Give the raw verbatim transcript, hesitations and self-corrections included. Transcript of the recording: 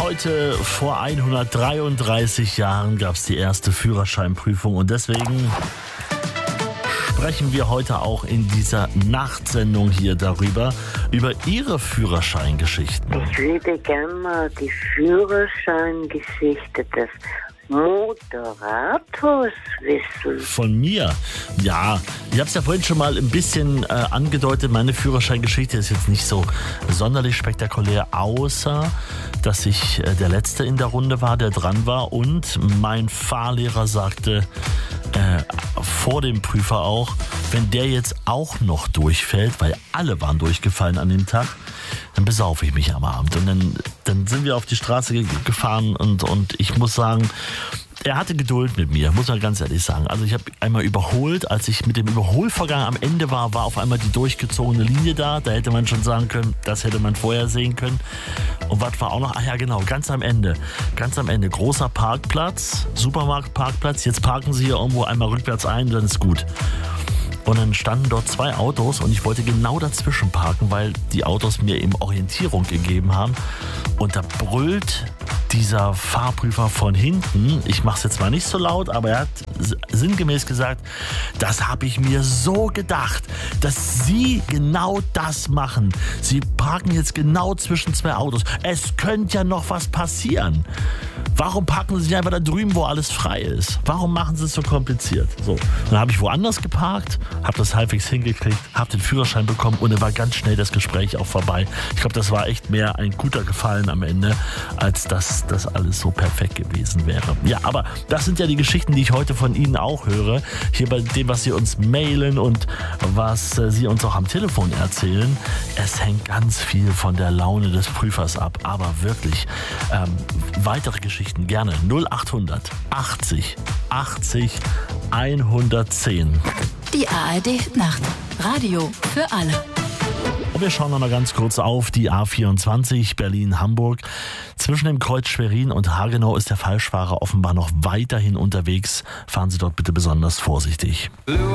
Heute vor hundertdreiunddreißig Jahren gab es die erste Führerscheinprüfung und deswegen sprechen wir heute auch in dieser Nachtsendung hier darüber, über Ihre Führerscheingeschichten. Ich würde gerne mal die Führerscheingeschichte des Moderators wissen. Von mir? Ja, ich habe es ja vorhin schon mal ein bisschen äh, angedeutet. Meine Führerscheingeschichte ist jetzt nicht so sonderlich spektakulär, außer dass ich äh, der Letzte in der Runde war, der dran war. Und mein Fahrlehrer sagte äh, vor dem Prüfer auch, wenn der jetzt auch noch durchfällt, weil alle waren durchgefallen an dem Tag, dann besaufe ich mich am Abend. Und dann, dann sind wir auf die Straße ge- gefahren und, und ich muss sagen, er hatte Geduld mit mir, muss man ganz ehrlich sagen. Also ich habe einmal überholt, als ich mit dem Überholvorgang am Ende war, war auf einmal die durchgezogene Linie da. Da hätte man schon sagen können, das hätte man vorher sehen können. Und was war auch noch? Ach ja, genau, ganz am Ende. Ganz am Ende. Großer Parkplatz, Supermarktparkplatz. Jetzt parken Sie hier irgendwo einmal rückwärts ein, dann ist gut. Und dann standen dort zwei Autos und ich wollte genau dazwischen parken, weil die Autos mir eben Orientierung gegeben haben. Und da brüllt dieser Fahrprüfer von hinten, ich mache es jetzt mal nicht so laut, aber er hat sinngemäß gesagt, das habe ich mir so gedacht, dass Sie genau das machen. Sie parken jetzt genau zwischen zwei Autos. Es könnte ja noch was passieren. Warum parken Sie nicht einfach da drüben, wo alles frei ist? Warum machen Sie es so kompliziert? So, dann habe ich woanders geparkt, habe das halbwegs hingekriegt, habe den Führerschein bekommen und dann war ganz schnell das Gespräch auch vorbei. Ich glaube, das war echt mehr ein guter Gefallen am Ende, als dass das alles so perfekt gewesen wäre. Ja, aber das sind ja die Geschichten, die ich heute von Ihnen auch höre. Hier bei dem, was Sie uns mailen und was äh, Sie uns auch am Telefon erzählen. Es hängt ganz viel von der Laune des Prüfers ab. Aber wirklich, ähm, weitere Geschichten gerne. null achthundert achtzig achtzig hundertzehn. Die A R D Nacht. Radio für alle. Und wir schauen noch mal ganz kurz auf die A vierundzwanzig Berlin-Hamburg. Zwischen dem Kreuz Schwerin und Hagenau ist der Falschfahrer offenbar noch weiterhin unterwegs. Fahren Sie dort bitte besonders vorsichtig.